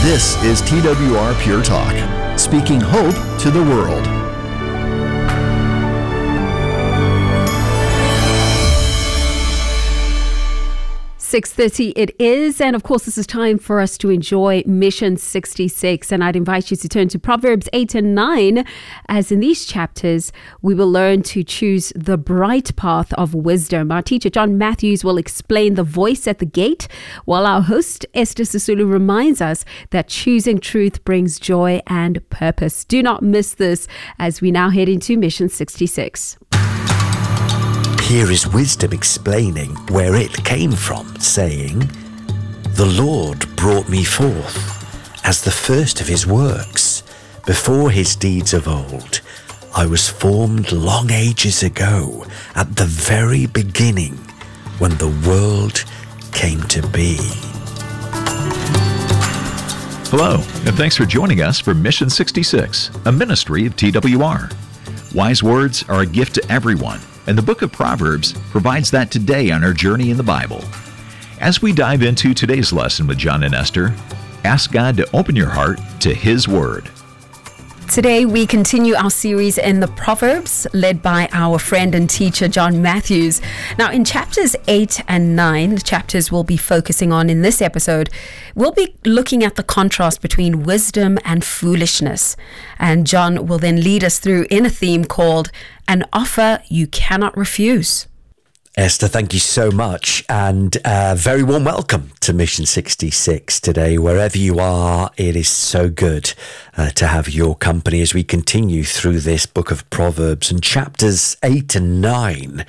This is TWR Pure Talk, speaking hope to the world. 6:30 it is, and of course this is time for us to enjoy Mission 66, and I'd invite you to turn to Proverbs 8 and 9, as in these chapters we will learn to choose the bright path of wisdom. Our teacher John Matthews will explain the voice at the gate, while our host Esther Sisulu reminds us that choosing truth brings joy and purpose. Do not miss this as we now head into Mission 66. Here is wisdom explaining where it came from, saying, "The Lord brought me forth as the first of his works, before his deeds of old. I was formed long ages ago, at the very beginning, when the world came to be." Hello, and thanks for joining us for Mission 66, a ministry of TWR. Wise words are a gift to everyone, and the book of Proverbs provides that today on our journey in the Bible. As we dive into today's lesson with John and Esther, ask God to open your heart to His Word. Today we continue our series in the Proverbs, led by our friend and teacher John Matthews. Now in chapters 8 and 9, the chapters we'll be focusing on in this episode, we'll be looking at the contrast between wisdom and foolishness. And John will then lead us through in a theme called An Offer You Cannot Refuse. Esther, thank you so much, and very warm welcome to Mission 66 today. Wherever you are, it is so good to have your company as we continue through this book of Proverbs. And chapters 8 and 9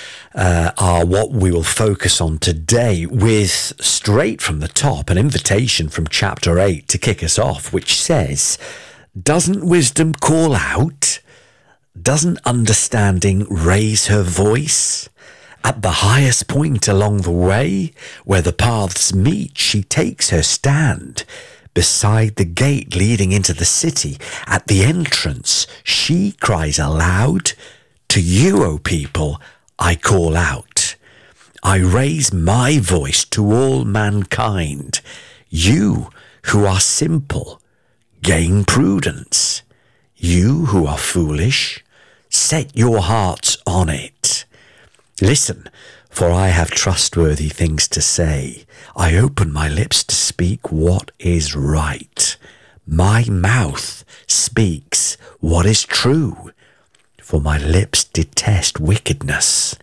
are what we will focus on today, with straight from the top an invitation from chapter 8 to kick us off, which says, "Doesn't wisdom call out? Doesn't understanding raise her voice? At the highest point along the way, where the paths meet, she takes her stand. Beside the gate leading into the city, at the entrance, she cries aloud, 'To you, O people, I call out. I raise my voice to all mankind. You who are simple, gain prudence. You who are foolish, set your hearts on it. Listen, for I have trustworthy things to say. I open my lips to speak what is right. My mouth speaks what is true, for my lips detest wickedness.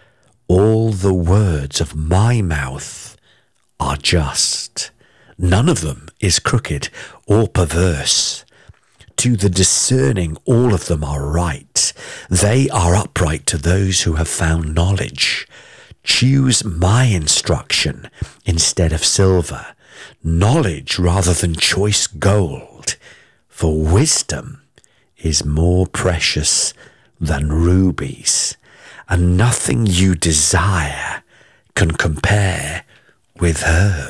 All the words of my mouth are just. None of them is crooked or perverse. To the discerning, all of them are right. They are upright to those who have found knowledge. Choose my instruction instead of silver, knowledge rather than choice gold. For wisdom is more precious than rubies, and nothing you desire can compare with her."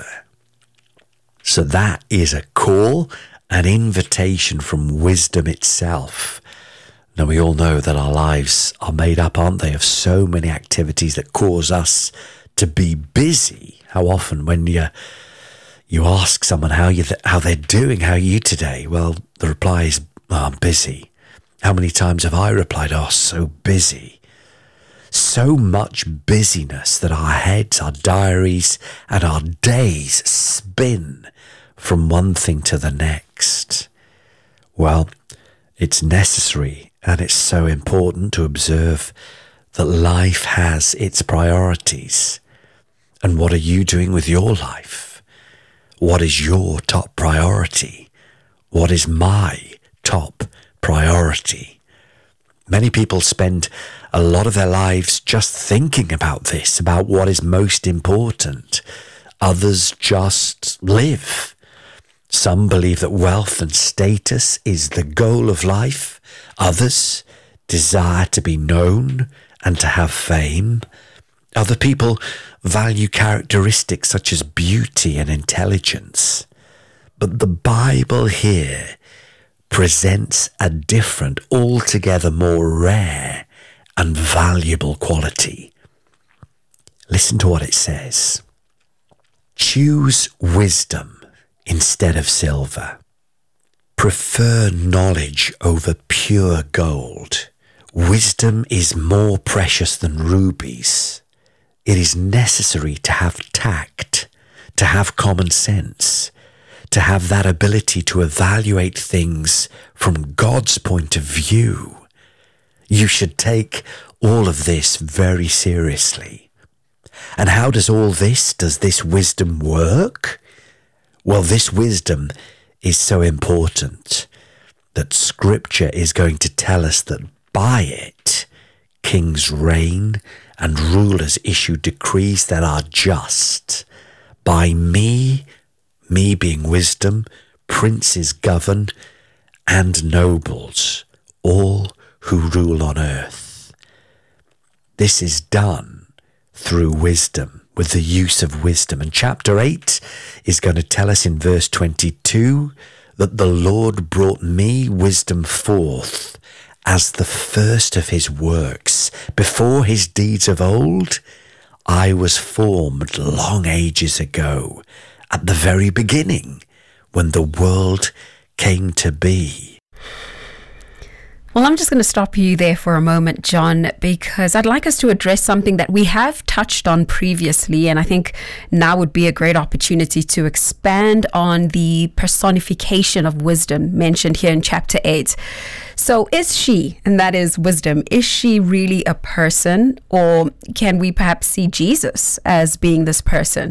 So that is a call, an invitation from wisdom itself. Now, we all know that our lives are made up, aren't they, of so many activities that cause us to be busy. How often when you ask someone how they're doing, how are you today? Well, the reply is, "Oh, I'm busy." How many times have I replied, "Oh, so busy"? So much busyness that our heads, our diaries, and our days spin from one thing to the next. Well, it's necessary and it's so important to observe that life has its priorities. And what are you doing with your life? What is your top priority? What is my top priority? Many people spend a lot of their lives just thinking about this, about what is most important. Others just live. Some believe that wealth and status is the goal of life. Others desire to be known and to have fame. Other people value characteristics such as beauty and intelligence. But the Bible here presents a different, altogether more rare and valuable quality. Listen to what it says. Choose wisdom instead of silver. Prefer knowledge over pure gold. Wisdom is more precious than rubies. It is necessary to have tact, to have common sense, to have that ability to evaluate things from God's point of view. You should take all of this very seriously. And how does this wisdom work? Well, this wisdom is so important that Scripture is going to tell us that by it, kings reign and rulers issue decrees that are just. By me being wisdom, princes govern, and nobles, all who rule on earth. This is done through wisdom, with the use of wisdom. And chapter 8 is going to tell us in verse 22 that the Lord brought me wisdom forth as the first of his works. Before his deeds of old, I was formed long ages ago, at the very beginning, when the world came to be. Well, I'm just going to stop you there for a moment, John, because I'd like us to address something that we have touched on previously, and I think now would be a great opportunity to expand on the personification of wisdom mentioned here in chapter 8. So is she, and that is wisdom, is she really a person, or can we perhaps see Jesus as being this person?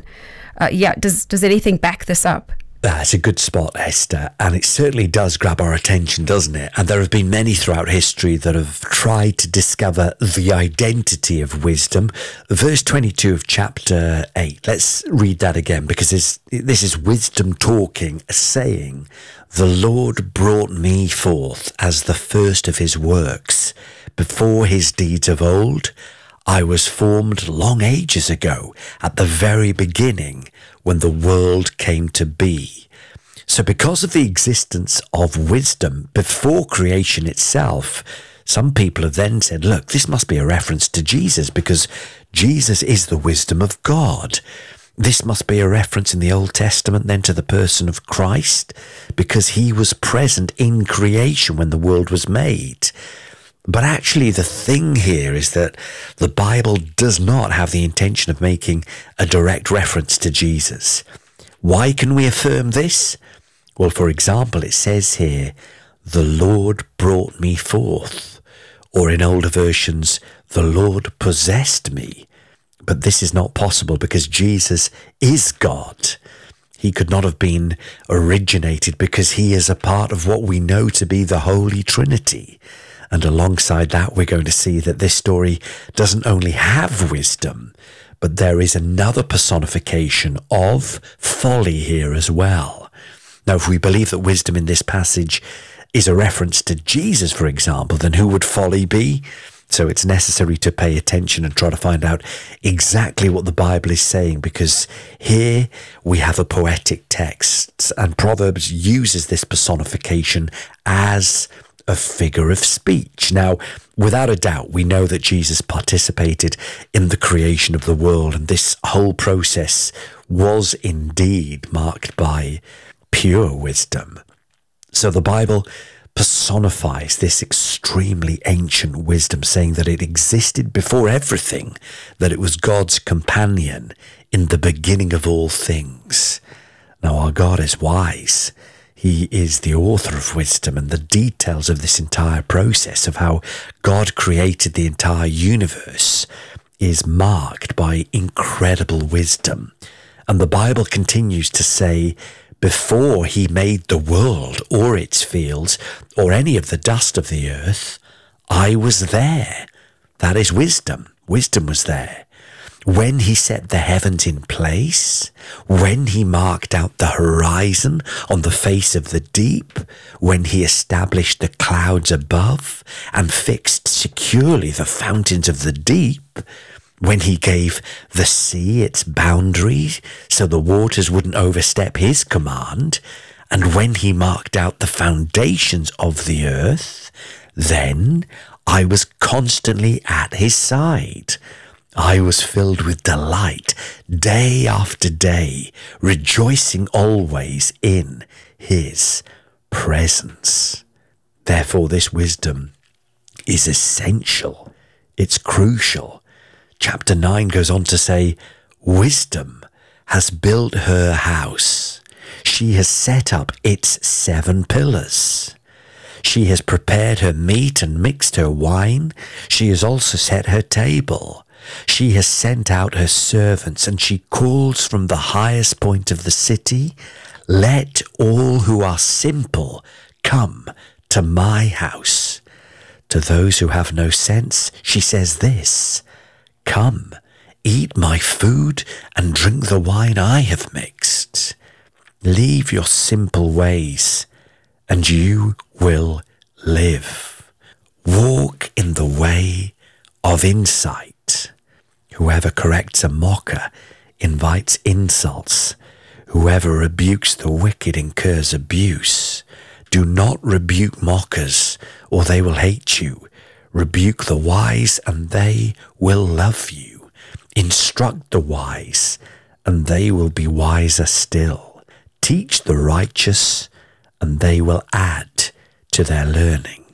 Does anything back this up? That's a good spot, Esther, and it certainly does grab our attention, doesn't it? And there have been many throughout history that have tried to discover the identity of wisdom. Verse 22 of chapter 8, let's read that again, because this is wisdom talking, saying, "The Lord brought me forth as the first of his works. Before his deeds of old, I was formed long ages ago, at the very beginning, when the world came to be." So because of the existence of wisdom before creation itself, some people have then said, look, this must be a reference to Jesus, because Jesus is the wisdom of God. This must be a reference in the Old Testament then to the person of Christ, because he was present in creation when the world was made. But actually the thing here is that the Bible does not have the intention of making a direct reference to Jesus. Why can we affirm this? Well, for example, it says here, "The Lord brought me forth," or in older versions, "The Lord possessed me." But this is not possible because Jesus is God. He could not have been originated because he is a part of what we know to be the Holy Trinity. And alongside that, we're going to see that this story doesn't only have wisdom, but there is another personification of folly here as well. Now, if we believe that wisdom in this passage is a reference to Jesus, for example, then who would folly be? So it's necessary to pay attention and try to find out exactly what the Bible is saying, because here we have a poetic text, and Proverbs uses this personification as a figure of speech. Now, without a doubt, we know that Jesus participated in the creation of the world, and this whole process was indeed marked by pure wisdom. So the Bible personifies this extremely ancient wisdom, saying that it existed before everything, that it was God's companion in the beginning of all things. Now, our God is wise. He is the author of wisdom, and the details of this entire process of how God created the entire universe is marked by incredible wisdom. And the Bible continues to say, before he made the world or its fields or any of the dust of the earth, I was there. That is wisdom. Wisdom was there. When he set the heavens in place, when he marked out the horizon on the face of the deep, when he established the clouds above and fixed securely the fountains of the deep, when he gave the sea its boundaries so the waters wouldn't overstep his command, and when he marked out the foundations of the earth, then I was constantly at his side. I was filled with delight day after day, rejoicing always in his presence. Therefore, this wisdom is essential. It's crucial. Chapter 9 goes on to say, wisdom has built her house. She has set up its 7 pillars. She has prepared her meat and mixed her wine. She has also set her table. She has sent out her servants, and she calls from the highest point of the city, let all who are simple come to my house. To those who have no sense, she says this, come, eat my food and drink the wine I have mixed. Leave your simple ways, and you will live. Walk in the way of insight. Whoever corrects a mocker invites insults. Whoever rebukes the wicked incurs abuse. Do not rebuke mockers, or they will hate you. Rebuke the wise, and they will love you. Instruct the wise, and they will be wiser still. Teach the righteous, and they will add to their learning.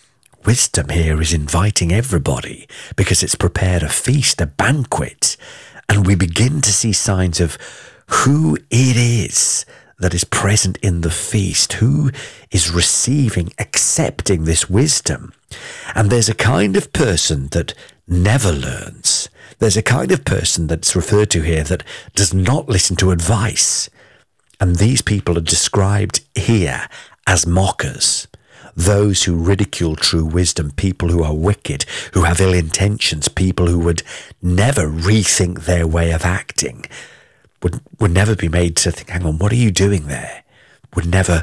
Wisdom here is inviting everybody because it's prepared a feast, a banquet, and we begin to see signs of who it is that is present in the feast, who is receiving, accepting this wisdom. And there's a kind of person that never learns. There's a kind of person that's referred to here that does not listen to advice. And these people are described here as mockers. Those who ridicule true wisdom, people who are wicked, who have ill intentions, people who would never rethink their way of acting, would never be made to think, hang on, what are you doing there? Would never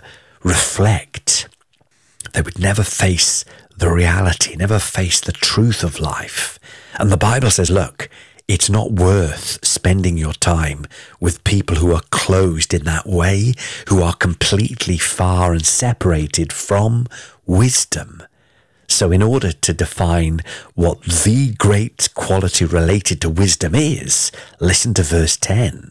reflect. They would never face the reality, never face the truth of life. And the Bible says, look, it's not worth spending your time with people who are closed in that way, who are completely far and separated from wisdom. So in order to define what the great quality related to wisdom is, listen to verse 10.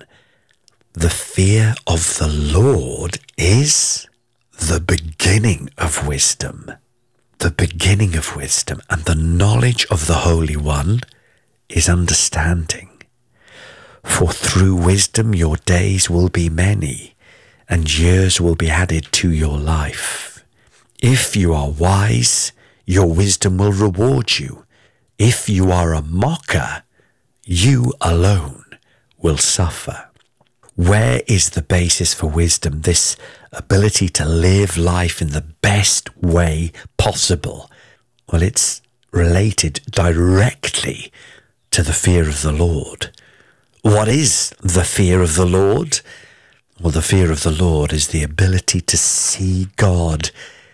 The fear of the Lord is the beginning of wisdom. The beginning of wisdom, and the knowledge of the Holy One is understanding. For through wisdom your days will be many, and years will be added to your life. If you are wise, your wisdom will reward you. If you are a mocker, you alone will suffer. Where is the basis for wisdom? This ability to live life in the best way possible. Well, it's related directly to the fear of the Lord. What is the fear of the Lord? Well, the fear of the Lord is the ability to see God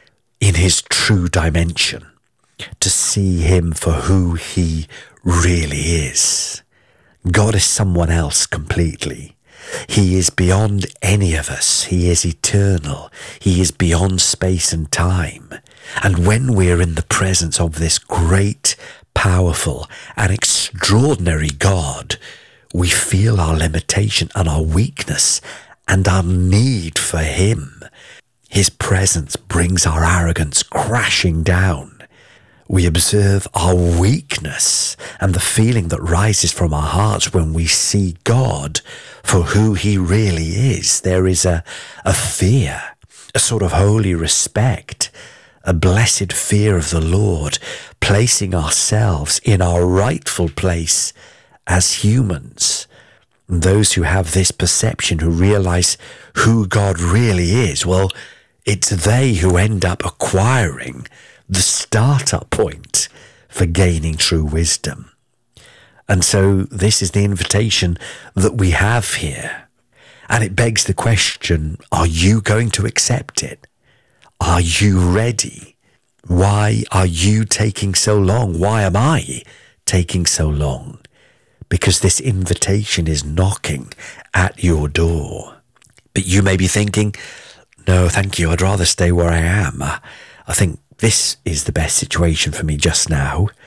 in his true dimension, to see him for who he really is. God is someone else completely. He is beyond any of us. He is eternal. He is beyond space and time. And when we're in the presence of this great, powerful, and extraordinary God, we feel our limitation and our weakness and our need for him. His presence brings our arrogance crashing down. We observe our weakness and the feeling that rises from our hearts when we see God for who he really is. There is a fear, a sort of holy respect, a blessed fear of the Lord, placing ourselves in our rightful place as humans. And those who have this perception, who realize who God really is, well, it's they who end up acquiring the startup point for gaining true wisdom. And so this is the invitation that we have here. And it begs the question, are you going to accept it? Are you ready? Why are you taking so long? Why am I taking so long? Because this invitation is knocking at your door. But you may be thinking, no, thank you, I'd rather stay where I am. I think this is the best situation for me just now.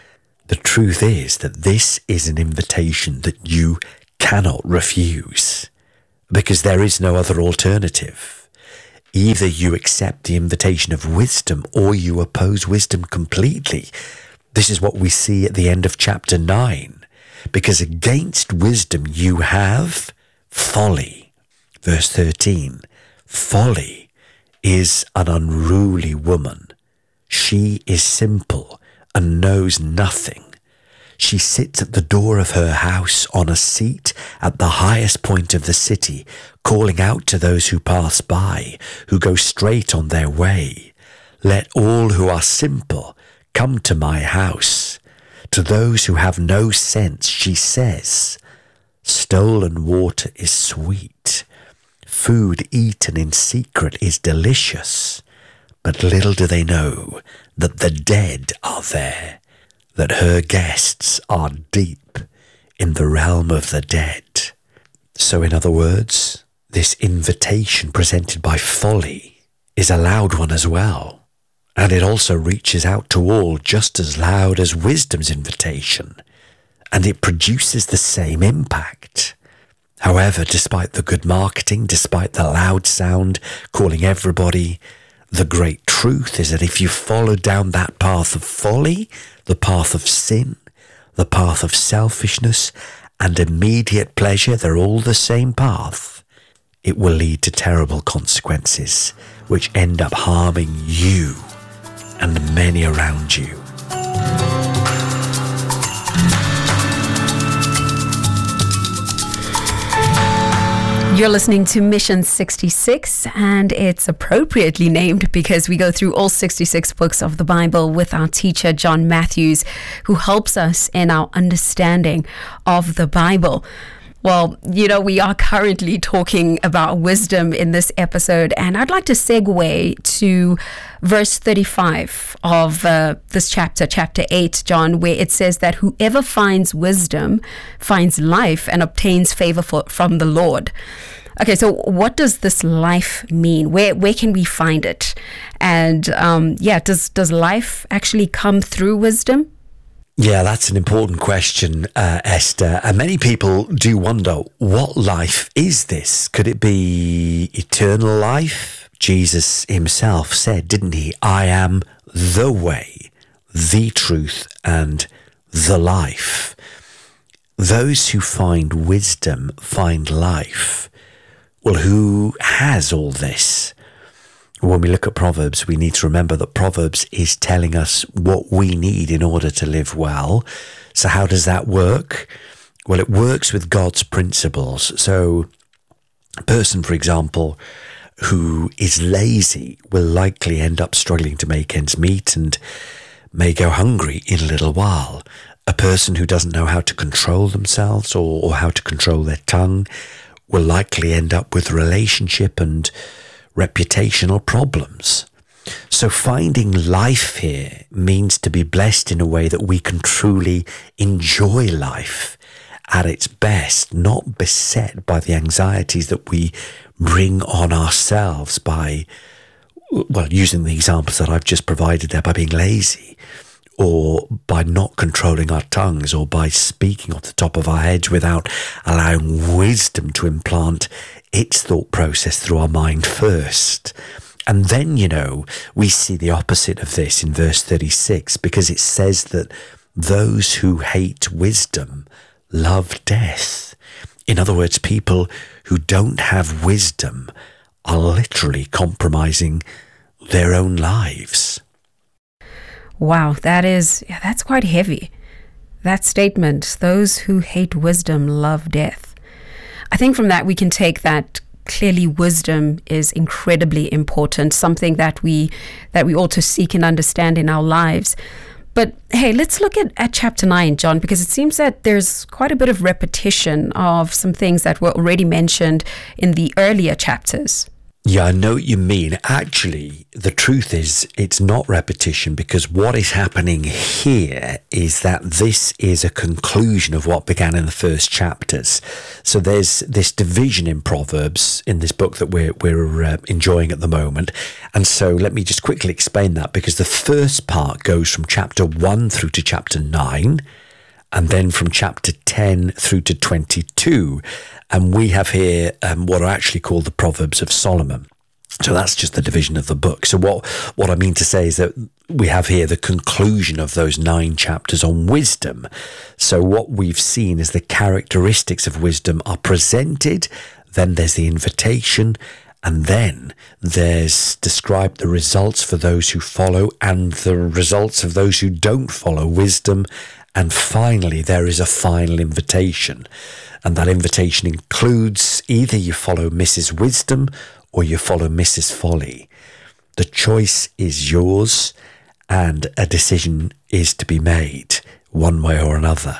The truth is that this is an invitation that you cannot refuse, because there is no other alternative. Either you accept the invitation of wisdom or you oppose wisdom completely. This is what we see at the end of chapter 9. Because against wisdom you have folly. Verse 13. Folly is an unruly woman. She is simple and knows nothing. She sits at the door of her house on a seat at the highest point of the city, calling out to those who pass by, who go straight on their way. Let all who are simple come to my house. To those who have no sense, she says, stolen water is sweet. Food eaten in secret is delicious. But little do they know that the dead are there, that her guests are deep in the realm of the dead. So in other words, this invitation presented by folly is a loud one as well. And it also reaches out to all just as loud as wisdom's invitation. And it produces the same impact. However, despite the good marketing, despite the loud sound calling everybody, the great truth is that if you follow down that path of folly, the path of sin, the path of selfishness and immediate pleasure, they're all the same path. It will lead to terrible consequences, which end up harming you and many around you. You're listening to Mission 66, and it's appropriately named because we go through all 66 books of the Bible with our teacher, John Matthews, who helps us in our understanding of the Bible. Well, we are currently talking about wisdom in this episode, and I'd like to segue to verse 35 of this chapter 8, John, where it says that whoever finds wisdom finds life and obtains favor from the Lord. Okay, so what does this life mean? Where can we find it? And does life actually come through wisdom? Yeah, that's an important question, Esther. And many people do wonder, what life is this? Could it be eternal life? Jesus himself said, didn't he? I am the way, the truth, and the life. Those who find wisdom find life. Well, who has all this? When we look at Proverbs, we need to remember that Proverbs is telling us what we need in order to live well. So how does that work? Well, it works with God's principles. So a person, for example, who is lazy will likely end up struggling to make ends meet and may go hungry in a little while. A person who doesn't know how to control themselves or how to control their tongue will likely end up with relationship and reputational problems. So finding life here means to be blessed in a way that we can truly enjoy life at its best, not beset by the anxieties that we bring on ourselves by, using the examples that I've just provided there, by being lazy, or by not controlling our tongues, or by speaking off the top of our heads without allowing wisdom to implant its thought process through our mind first. And then, we see the opposite of this in verse 36, because it says that those who hate wisdom love death. In other words, people who don't have wisdom are literally compromising their own lives. Wow, that's quite heavy. That statement, those who hate wisdom love death. I think from that we can take that clearly wisdom is incredibly important, something that we ought to seek and understand in our lives. But hey, let's look at chapter 9, John, because it seems that there's quite a bit of repetition of some things that were already mentioned in the earlier chapters. Yeah, I know what you mean. Actually, the truth is it's not repetition, because what is happening here is that this is a conclusion of what began in the first chapters. So there's this division in Proverbs in this book that we're enjoying at the moment. And so let me just quickly explain that, because the first part goes from chapter 1 through to chapter 9. And then from chapter 10 through to 22. And we have here what are actually called the Proverbs of Solomon. So that's just the division of the book. So what I mean to say is that we have here the conclusion of those 9 chapters on wisdom. So what we've seen is the characteristics of wisdom are presented. Then there's the invitation. And then there's described the results for those who follow and the results of those who don't follow wisdom. And finally, there is a final invitation. And that invitation includes either you follow Mrs. Wisdom or you follow Mrs. Folly. The choice is yours, and a decision is to be made one way or another.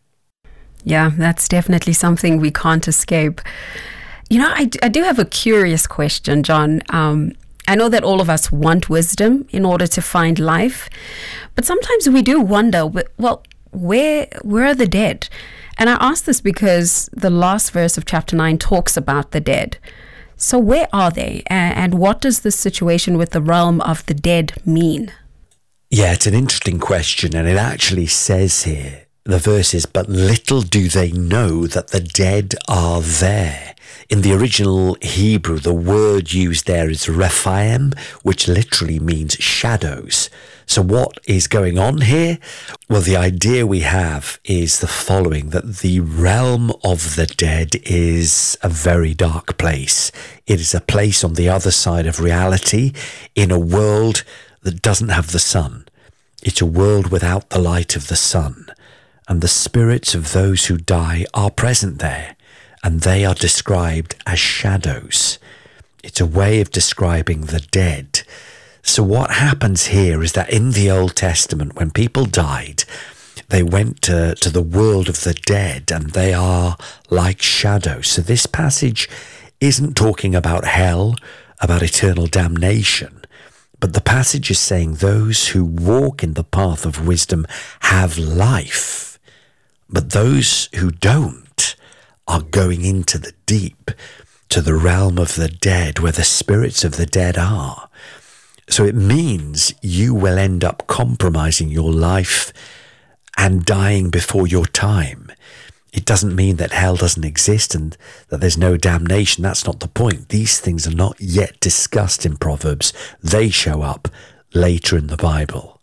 Yeah, that's definitely something we can't escape. You know, I do have a curious question, John. I know that all of us want wisdom in order to find life, but sometimes we do wonder, well, where are the dead? And I ask this because the last verse of chapter 9 talks about the dead. So where are they? And what does this situation with the realm of the dead mean? Yeah, it's an interesting question. And it actually says here, the verse is, but little do they know that the dead are there. In the original Hebrew, the word used there is Rephaim, which literally means shadows. So what is going on here? Well, the idea we have is the following, that the realm of the dead is a very dark place. It is a place on the other side of reality, in a world that doesn't have the sun. It's a world without the light of the sun. And the spirits of those who die are present there, and they are described as shadows. It's a way of describing the dead. So what happens here is that in the Old Testament, when people died, they went to the world of the dead, and they are like shadows. So this passage isn't talking about hell, about eternal damnation, but the passage is saying those who walk in the path of wisdom have life. But those who don't are going into the deep, to the realm of the dead, where the spirits of the dead are. So it means you will end up compromising your life and dying before your time. It doesn't mean that hell doesn't exist and that there's no damnation. That's not the point. These things are not yet discussed in Proverbs. They show up later in the Bible.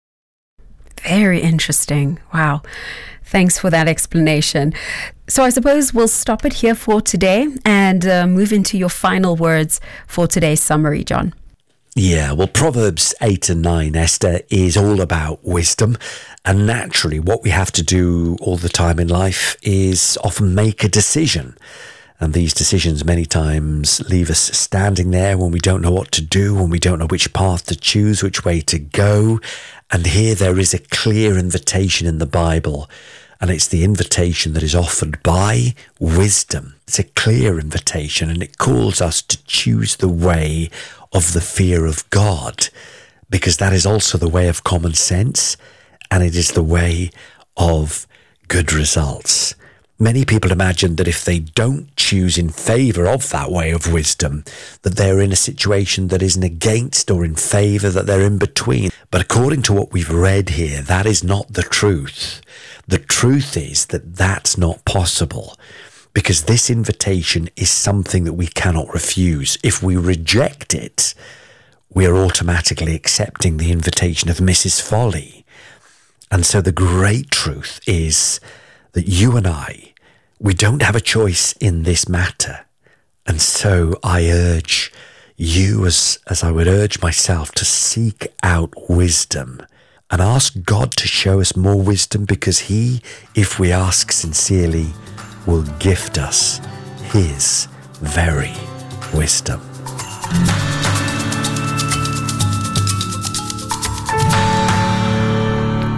Very interesting. Wow. Thanks for that explanation. So I suppose we'll stop it here for today and move into your final words for today's summary, John. Yeah, well, Proverbs 8 and 9, Esther, is all about wisdom. And naturally, what we have to do all the time in life is often make a decision. And these decisions many times leave us standing there when we don't know what to do, when we don't know which path to choose, which way to go. And here there is a clear invitation in the Bible, and it's the invitation that is offered by wisdom. It's a clear invitation, and it calls us to choose the way of the fear of God, because that is also the way of common sense, and it is the way of good results. Many people imagine that if they don't choose in favour of that way of wisdom, that they're in a situation that isn't against or in favour, that they're in between. But according to what we've read here, that is not the truth. The truth is that that's not possible, because this invitation is something that we cannot refuse. If we reject it, we are automatically accepting the invitation of Mrs. Folly. And so the great truth is that you and I, we don't have a choice in this matter. And so I urge you, as I would urge myself, to seek out wisdom and ask God to show us more wisdom, because He, if we ask sincerely, will gift us His very wisdom.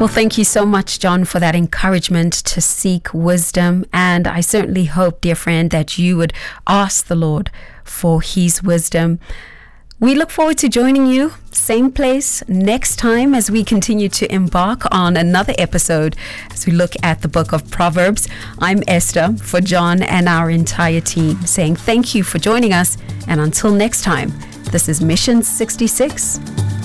Well, thank you so much, John, for that encouragement to seek wisdom. And I certainly hope, dear friend, that you would ask the Lord for his wisdom. We look forward to joining you, same place, next time as we continue to embark on another episode as we look at the book of Proverbs. I'm Esther, for John and our entire team, saying thank you for joining us. And until next time, this is Mission 66.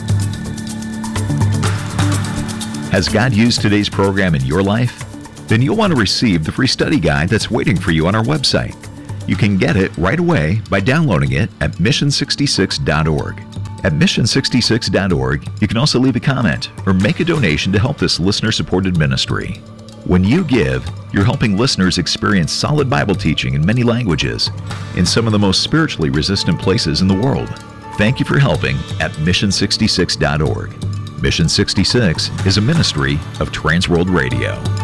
Has God used today's program in your life? Then you'll want to receive the free study guide that's waiting for you on our website. You can get it right away by downloading it at mission66.org. At mission66.org, you can also leave a comment or make a donation to help this listener-supported ministry. When you give, you're helping listeners experience solid Bible teaching in many languages in some of the most spiritually resistant places in the world. Thank you for helping at mission66.org. Mission 66 is a ministry of Transworld Radio.